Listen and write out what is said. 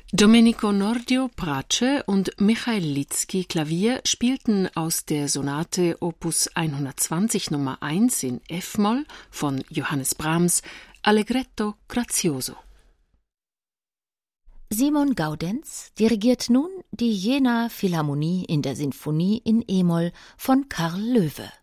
Domenico Nordio Bratsche und Michael Litzky Klavier spielten aus der Sonate Opus 120 Nummer 1 in F-Moll von Johannes Brahms Allegretto grazioso. Simon Gaudenz dirigiert nun die Jena Philharmonie in der Sinfonie in E-Moll von Karl Loewe.